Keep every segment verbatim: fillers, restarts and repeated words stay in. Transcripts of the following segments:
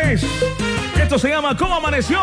jueves. Esto se llama ¿Cómo amaneció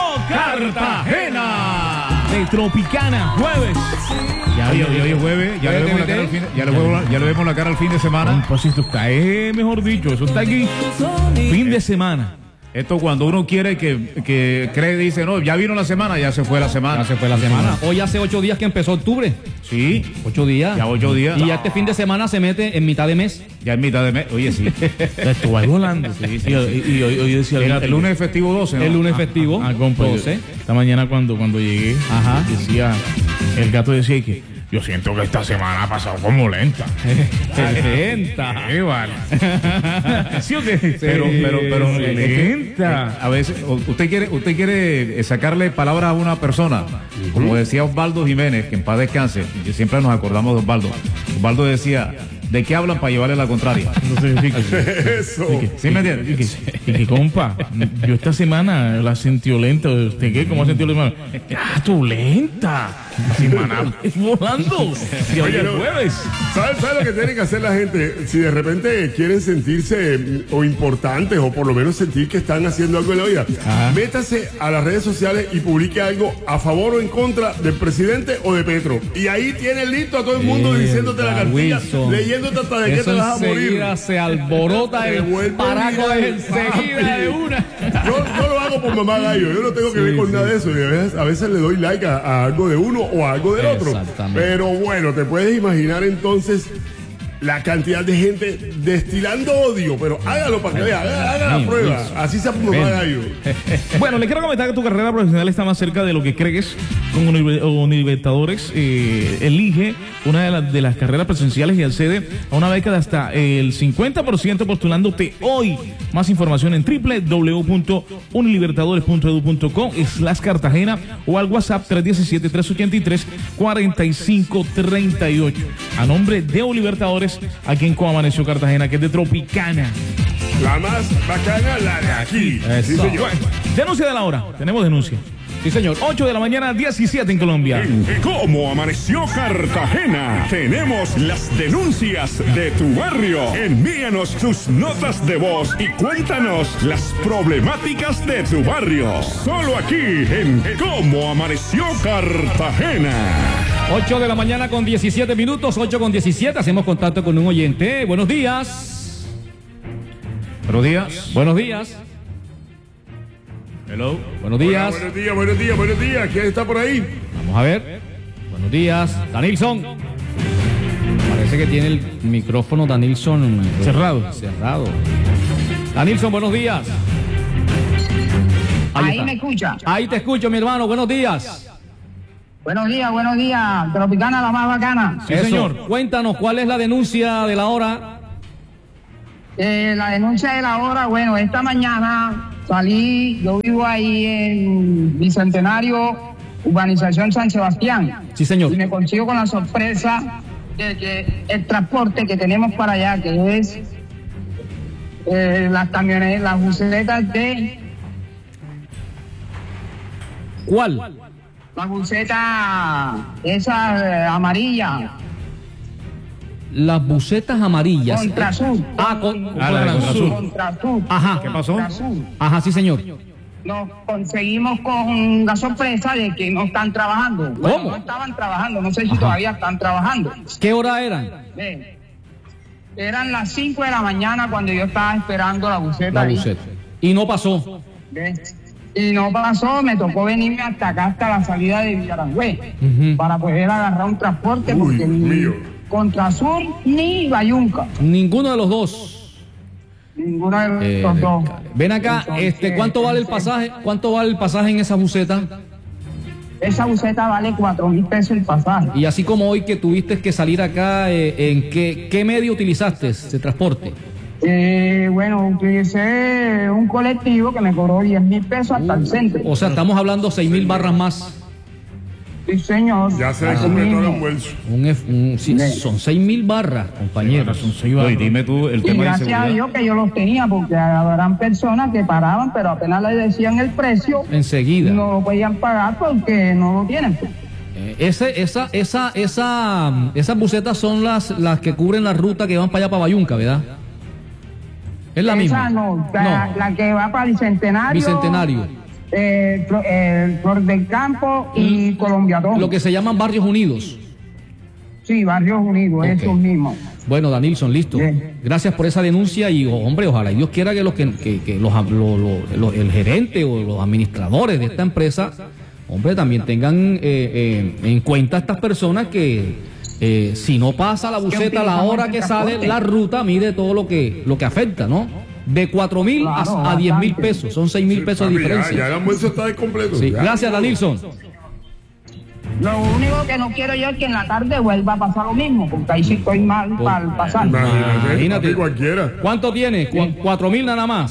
Cartagena? De Tropicana, jueves. Ya, ya, ya, ya jueves, ya, le vemos, la cara al fin, ya, le vemos, ya le vemos la cara al fin de semana. Pues esto está, eh, mejor dicho, eso está aquí. Fin de semana. Esto cuando uno quiere que, que cree, dice, no, ya vino la semana, ya se fue la semana. Ya se fue la semana. Hoy hace ocho días que empezó octubre. Sí. Ocho días. Ya ocho días. Y ya este fin de semana se mete en mitad de mes. Ya en mitad de mes. Oye, sí. Esto va volando. Sí, sí. Y, y, y hoy decía el, el lunes festivo doce, ¿no? El lunes festivo ah, compa, doce. Esta mañana cuando, cuando llegué, ajá, decía, el gato decía que yo siento que esta semana ha pasado como lenta. Lenta. Qué vale. ¿Sí o qué? Sí, pero, pero, pero lenta. A veces usted quiere, usted quiere sacarle palabras a una persona, uh-huh. Como decía Osvaldo Jiménez, que en paz descanse, y siempre nos acordamos de Osvaldo. Osvaldo decía, ¿de qué hablan para llevarle la contraria? No sé, eso. ¿Sí me entiendes? Y que, compa, yo esta semana la sentí lenta. ¿Usted qué? ¿Cómo ha sentido la semana? ¡Ah, tú lenta! La semana es volando. Y hoy es jueves. ¿Sabes sabe lo que tiene que hacer la gente? Si de repente quieren sentirse o importantes o por lo menos sentir que están haciendo algo en la vida, ajá, métase a las redes sociales y publique algo a favor o en contra del presidente o de Petro. Y ahí tienes listo a todo el mundo eh, diciéndote la cartilla, leyéndote hasta de qué te vas a morir. Se alborota el paraco enseguida de una. Yo, yo lo hago por mamá gallo, yo no tengo que sí, ver con sí, nada de eso. Y a veces, a veces le doy like a, a algo de uno o a algo del otro. Pero bueno, te puedes imaginar entonces la cantidad de gente destilando odio, pero hágalo para que vea, haga, haga la prueba, así se mamá gallo. Bueno, le quiero comentar que tu carrera profesional está más cerca de lo que crees. Con Universitadores eh, elige una de, la, de las carreras presenciales y accede a una beca de hasta el cincuenta por ciento postulándote hoy. Más información en doble u doble u doble u punto unilibertadores punto edu punto com slash Cartagena o al WhatsApp tres uno siete, tres ocho tres, cuatro cinco tres ocho. A nombre de Universitadores, aquí en Cómo Amaneció Cartagena, que es de Tropicana. La más bacana, la de aquí. Sí, señor. Bueno, denuncia de la hora. Tenemos denuncia. Sí, señor. ocho de la mañana, diecisiete en Colombia. En ¿Cómo amaneció Cartagena? Tenemos las denuncias de tu barrio. Envíanos tus notas de voz y cuéntanos las problemáticas de tu barrio. Solo aquí en ¿Cómo amaneció Cartagena? ocho de la mañana con diecisiete minutos, ocho con diecisiete. Hacemos contacto con un oyente. Buenos días. Buenos días. Buenos días. Hello. Buenos días. Hola, buenos días, buenos días, buenos días. ¿Quién está por ahí? Vamos a ver. Buenos días. Danilson. Parece que tiene el micrófono Danilson cerrado. Cerrado. Danilson, buenos días. Ahí, Ahí me escucha. Ahí te escucho, mi hermano. Buenos días. Buenos días, buenos días. Tropicana, la más bacana. Sí, señor. Cuéntanos, ¿cuál es la denuncia de la hora? Eh, la denuncia de la hora, bueno, esta mañana salí, yo vivo ahí en Bicentenario, urbanización San Sebastián. Sí, señor. Y me consigo con la sorpresa de que el transporte que tenemos para allá, que es eh, las camionetas, las busetas de... ¿Cuál? La buseta esa eh, amarilla. Las busetas amarillas. Contra Sur. Ah, con, ah, la de Contra Sur. Contra Sur. Ajá. ¿Qué pasó? Ajá, sí, señor. Nos conseguimos con la sorpresa de que no están trabajando. Bueno, ¿Cómo? no estaban trabajando, no sé si Ajá. todavía están trabajando. ¿Qué hora eran? Eh, eran las cinco de la mañana cuando yo estaba esperando la buseta. La ahí. buseta. Y no pasó. ¿Ve? Y no pasó, me tocó venirme hasta acá, hasta la salida de Villarangüey, Uh-huh. para poder agarrar un transporte. Uy, porque ni mío. Contra Sur ni Bayunca. Ninguno de los dos. Ninguno de los Eh, dos. ven acá, Entonces, este, ¿cuánto vale el pasaje? ¿Cuánto vale el pasaje en esa buseta? Esa buseta vale cuatro mil pesos el pasaje. Y así como hoy que tuviste que salir acá, eh, ¿en qué, qué medio utilizaste de transporte? Eh, bueno, utilicé un colectivo que me cobró diez mil pesos hasta el centro. O sea, estamos hablando seis mil barras más. Sí, señor. Ya se le Así completó el mismo. almuerzo. Un, F- un- sí, son seis mil barras, compañeros. Son seis Oye, dime tú el Y tema de gracias a seguridad. Dios que yo los tenía, porque habrán personas que paraban, pero apenas le decían el precio, Enseguida. no lo podían pagar porque no lo tienen. Eh, ese, esa, esa, esa, esas busetas son las, las que cubren la ruta que van para allá, para Bayunca, ¿verdad? Es la misma. Esa no, la, No. la que va para Bicentenario. Bicentenario. Eh, Flo- eh, Flor del Campo y Colombiatón. Lo que se llaman barrios unidos. Sí, Barrios Unidos, Ok. esos mismos. Bueno, Danilson, listo. Bien. Gracias por esa denuncia y, oh, hombre, ojalá y Dios quiera que, los que, que- que los, lo- lo- lo- el gerente o los administradores de esta empresa, hombre, también tengan eh, eh, en cuenta a estas personas que eh, si no pasa la buceta a la hora que sale la ruta, mide todo lo que, lo que afecta, ¿no? De cuatro mil Claro, a, a diez mil bastante. pesos, son seis mil pesos de Papi, ya- diferencia. Ya el almuerzo está de completo. Sí. Ya. Gracias, Danilson. Lo único que no quiero yo es que en la tarde vuelva a pasar lo mismo, porque ahí sí estoy mal para pasar. Imagínate, Imagínate. papi, cualquiera. ¿Cuánto tiene? Cu- Cuatro mil nada más.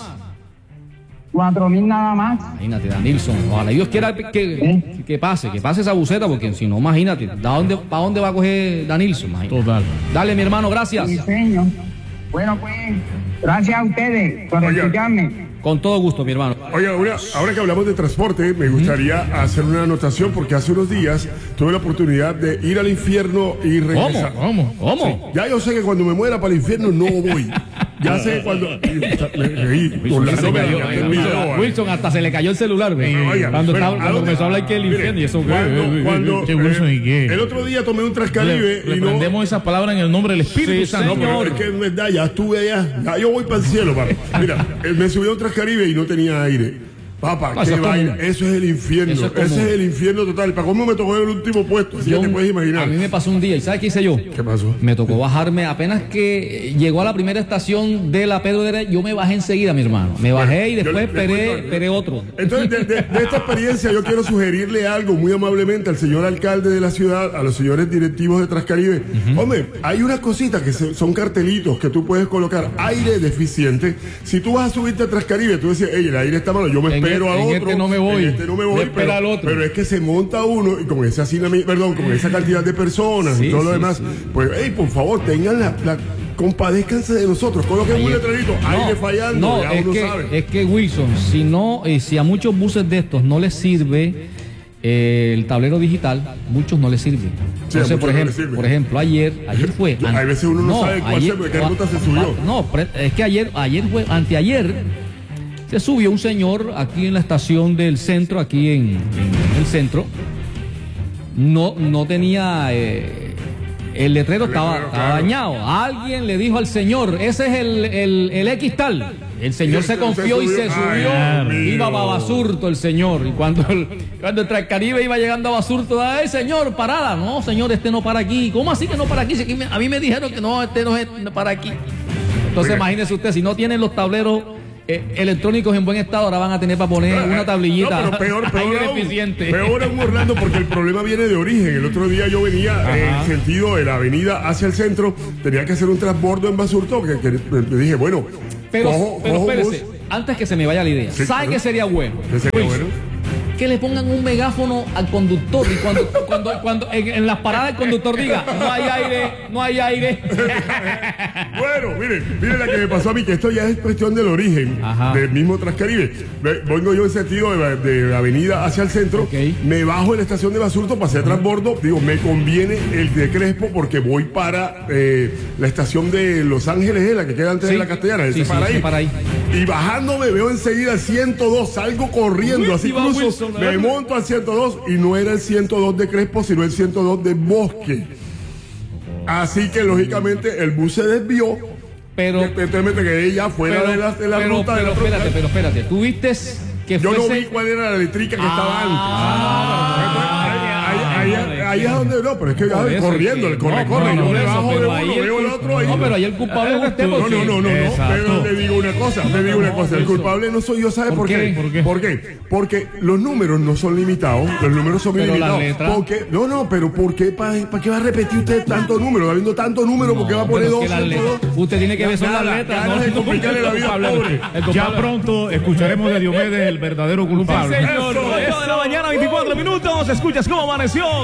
Cuatro mil nada más. Imagínate, Danilson. Ojalá Dios quiera que, que pase, que pase esa buceta, porque si no, imagínate, ¿para dónde, ¿para dónde va a coger Danilson? Imagínate. Total. Dale, mi hermano, gracias. Sí, señor. Bueno, pues, gracias a ustedes por Oiga. escucharme. Con todo gusto, mi hermano. Oiga, una- ahora que hablamos de transporte, me gustaría hacer una anotación porque hace unos días tuve la oportunidad de ir al infierno y ¿Cómo? regresar. ¿Cómo? ¿Cómo? Ya yo sé que cuando me muera para el infierno no voy. Ya sé cuando. Me reí. Por la Se cayó, sombra, eh, el video, Wilson, eh. Wilson, hasta se le cayó el celular, güey. Oiga, Cuando, bueno, estaba- ¿a cuando dónde- comenzó a hablar que el Mire, infierno y eso, Cuando, güey. cuando, ¿Qué Wilson y qué? el otro día tomé un Transcaribe Le, y no. prendemos esa palabra en el nombre del Espíritu Sí, Santo. No, pero es que en verdad ya estuve allá. Ya yo voy para el cielo, papá. Mira, eh, me subí a un Transcaribe y no tenía aire. Papá, Ah, qué eso es vaina. común. Eso es el infierno. Eso es Ese común. es el infierno total. ¿Para cómo me tocó el último puesto? Así Yo- que te puedes a imaginar. mí me pasó un día, ¿y sabes qué hice yo? ¿Qué pasó? Me tocó bajarme, apenas que llegó a la primera estación de la Pedro de Heredia, yo me bajé enseguida, mi hermano. Me bajé y Yo después le- le esperé, cuento- esperé otro. Entonces, de, de- de esta experiencia yo quiero sugerirle algo muy amablemente al señor alcalde de la ciudad, a los señores directivos de Transcaribe. Hombre, hay unas cositas que se- son cartelitos que tú puedes colocar. Aire deficiente. Si tú vas a subirte a Transcaribe, tú dices, hey, el aire está malo, yo me En espero e- a en otro. este no me voy. En este no me voy, Le espera pero, al otro. pero es que se monta uno y con ese hacinamiento, perdón, con esa cantidad de personas Sí, y todo lo sí, demás, sí. pues, hey, por favor, tengan la, la- compadézcanse de nosotros. Coloquen un Ayer- letrerito, aire fallando, no, ya es uno que, sabe. es que Wilson, si no, eh, si a muchos buses de estos no les sirve eh, el tablero digital, muchos no les sirve. Sí, a Entonces, muchos por no ejemplo, les sirve. por ejemplo, ayer, ayer fue. Hay an- veces uno no sabe cuál se- qué o- ruta se subió. No, pre- es que ayer, ayer fue, anteayer, se subió un señor aquí en la estación del centro, aquí en, en el centro. No, no tenía. eh, el letrero estaba, letrero, estaba claro. dañado. Alguien le dijo al señor, ese es el, el, el X tal. El señor Y se se confió y se subió. subió. Ay, Dios Iba mío. para Basurto el señor. Y cuando el, cuando el Transcaribe iba llegando a Basurto, ¡ay, señor, parada! No, señor, este no para aquí. ¿Cómo así que no para aquí? Si aquí me- a mí me dijeron que no, este no es para aquí. Entonces, Oiga. imagínese usted, si no tienen los tableros eh, electrónicos en buen estado, ahora van a tener para poner una tablillita. No, pero peor, peor, aire aún, eficiente. peor aún, Orlando, porque el problema viene de origen. El otro día yo venía en el sentido de la avenida hacia el centro, tenía que hacer un transbordo en Basurto, que, que- me dije, bueno, Pero, cojo- pero cojo espérese, bus. antes que se me vaya la idea, Sí, ¿sabe claro. qué sería bueno? ¿Qué sería Wilson, bueno? Que le pongan un megáfono al conductor y cuando, cuando, cuando en, en las paradas el conductor diga, no hay aire, no hay aire. Bueno, miren, miren la que me pasó a mí, que esto ya es cuestión del origen Ajá. del mismo Transcaribe. Ve- Vengo yo en sentido de, la- de la avenida hacia el centro, Ok. me bajo en la estación de Basurto, pasé a transbordo, digo, me conviene el de Crespo porque voy para eh, la estación de Los Ángeles, ¿eh? La que queda antes Sí. de la Castellana, Sí, ese sí, para, ese ahí. para ahí. Y bajándome veo enseguida el ciento dos, salgo corriendo, Uy, así iba cruzo, Wilson, me ¿verdad? monto al ciento dos y no era el ciento dos de Crespo, sino el ciento dos de Bosque. Así que lógicamente el bus se desvió. Pero, Entonces me quedé ya fuera pero, de la, de la pero, ruta. de pero la espérate, ruta. pero espérate, tú viste que Yo no fuese- vi cuál era la eléctrica que estaba antes. Ah, Ahí- ahí- ahí- ahí es donde no, pero es que Por ya eso corriendo, es que- el corre, no, corre. no, yo no, le eso, bajo de pero uno, ahí el veo el cul- otro ahí. No, pero ahí el culpable es usted. No, porque- no, no, no, no, Exacto. pero le digo una cosa, le digo una cosa, el culpable no soy yo, ¿sabe ¿Por por qué? qué? ¿Por qué? ¿Por qué? Porque los números no son limitados, los números son Pero las ilimitados. letras- Porque, no, no, pero ¿por qué? ¿Para qué va a repetir usted tanto número? Habiendo tanto número, ¿por qué va a poner Pero dos? es que las ciento dos? letras- usted tiene que ver son las Nada, letras, ganas no de el complicarle la vida al culpable. pobre. El culpable- Ya pronto escucharemos de Diomedes el verdadero culpable. Sí, señor. ocho de la mañana, veinticuatro minutos. Escuchas cómo amaneció.